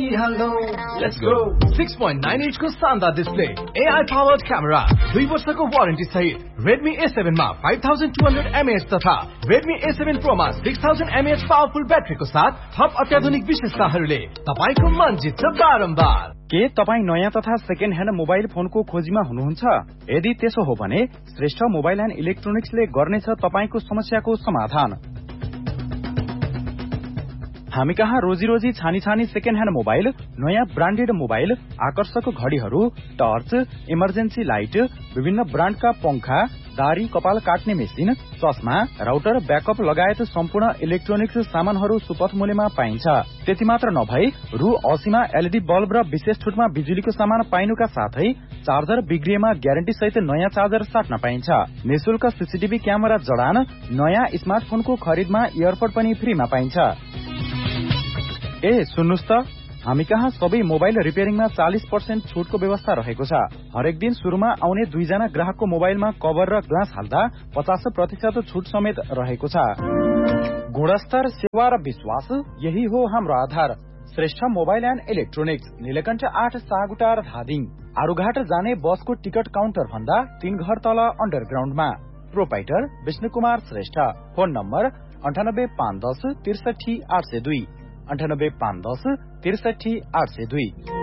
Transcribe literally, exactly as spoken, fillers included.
hello, let's go. six point nine inch को शानदार display, A I powered camera, दुई वर्षको वारेन्टी सहित Redmi A seven मा five thousand two hundred milliamp hour तथा Redmi A seven Pro मा six thousand milliamp hour powerful ब्याट्रीको साथ थप अत्याधुनिक विशेषताहरूले तपाईको मन जित्छ बारम्बार। के तपाई नयाँ तथा सेकेन्ड ह्यान्ड मोबाइल फोनको खोजीमा हुनुहुन्छ? यदि त्यसो हो भने श्रेष्ठ मोबाइल एन्ड इलेक्ट्रोनिक्सले गर्नेछ तपाईको समस्याको समाधान। हामी कहाँ रोजी रोजी छानी छानी सेकेन्ड ह्यान्ड मोबाइल, नयाँ ब्रान्डेड मोबाइल, आकर्षक घड़ीहरू, टर्च, इमर्जेन्सी लाइट, विभिन्न ब्रान्डका पंखा, दारी कपाल काट्ने मेसिन, चस्मा, राउटर, ब्याकअप लगायत सम्पूर्ण इलेक्ट्रोनिक्स सामानहरू सुपथ मूल्यमा पाइन्छ। त्यति मात्र नभई रु अस्सीमा एलईडी बल्ब र विशेष छुटमा बिजुलीको सामान पाइनुका साथै चार्जर बिग्रिएमा ग्यारेन्टी सहित नयाँ चार्जर साट्न पाइन्छ। निशुल्क सीसीटीभी क्यामेरा जडान, नयाँ स्मार्टफोनको खरिदमा इयरपड पनि फ्रीमा पाइन्छ। ए सुन्नुस् त, हामी कहाँ सबै मोबाइल रिपेयरिङमा चालीस पर्सेन्ट छुटको व्यवस्था रहेको छ। हरेक दिन सुरुमा आउने दुईजना ग्राहकको मोबाइलमा कभर र ग्लास हाल्दा पचास प्रतिशत छुट समेत रहेको छ। गुणस्तर, सेवा र विश्वास, यही हो हाम्रो आधार। Shrestha mobile and electronics, Neelkanth आठ सागुटार धादिङ। आरुघाट जाने बसको टिकट काउन्टर भन्दा तीन घर तल अन्डरग्राउन्डमा। Proprietor Vishnu Kumar Shrestha. Phone number अन्ठानब्बे पाँच दस त्रिसठी आठ सय दुई, अन्ठानब्बे पाँच दस त्रिसठी आठ सय दुई।